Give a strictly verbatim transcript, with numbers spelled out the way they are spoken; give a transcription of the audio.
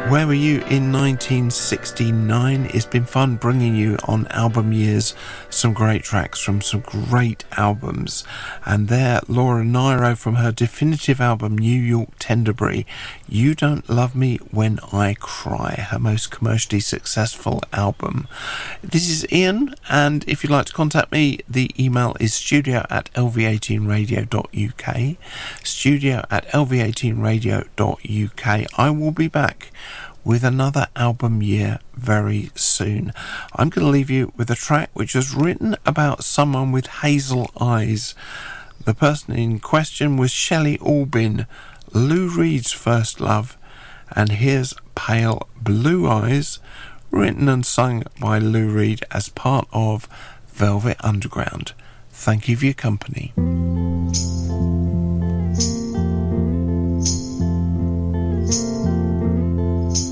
Where Were You in nineteen sixty-nine? It's been fun bringing you on album years some great tracks from some great albums. And there, Laura Nyro from her definitive album New York Tenderbury, You Don't Love Me When I Cry, her most commercially successful album. This is Ian, and if you'd like to contact me, the email is studio at l v eighteen radio dot u k, studio at l v eighteen radio dot u k. I will be back with another album year very soon. I'm going to leave you with a track which was written about someone with hazel eyes. The person in question was Shelley Albin, Lou Reed's first love, and here's Pale Blue Eyes, written and sung by Lou Reed as part of Velvet Underground. Thank you for your company.